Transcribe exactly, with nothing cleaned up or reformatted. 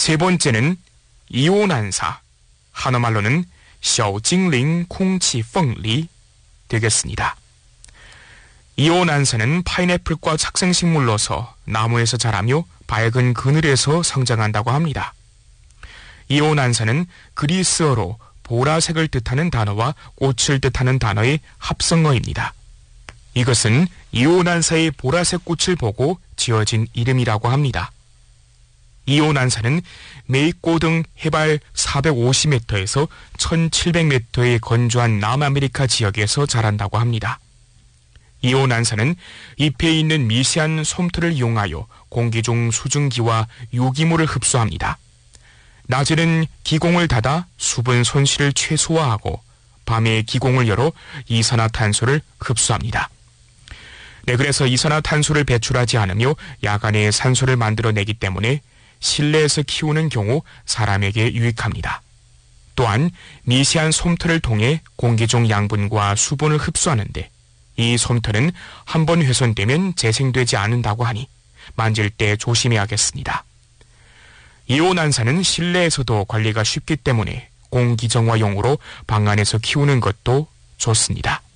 세 번째는 이온안사, 한어말로는 셔징링 콩치 펑리 되겠습니다. 이온안사는 파인애플과 착생식물로서 나무에서 자라며 밝은 그늘에서 성장한다고 합니다. 이온안사는 그리스어로 보라색을 뜻하는 단어와 꽃을 뜻하는 단어의 합성어입니다. 이것은 이온안사의 보라색 꽃을 보고 지어진 이름이라고 합니다. 이온안사는 메익고 등 해발 사백오십 미터에서 천칠백 미터의 건조한 남아메리카 지역에서 자란다고 합니다. 이온안사는 잎에 있는 미세한 솜털을 이용하여 공기 중 수증기와 유기물을 흡수합니다. 낮에는 기공을 닫아 수분 손실을 최소화하고 밤에 기공을 열어 이산화탄소를 흡수합니다. 네, 그래서 이산화탄소를 배출하지 않으며 야간에 산소를 만들어내기 때문에 실내에서 키우는 경우 사람에게 유익합니다. 또한 미세한 솜털을 통해 공기 중 양분과 수분을 흡수하는데 이 솜털은 한번 훼손되면 재생되지 않는다고 하니 만질 때 조심해야겠습니다. 이온안사는 실내에서도 관리가 쉽기 때문에 공기정화용으로 방 안에서 키우는 것도 좋습니다.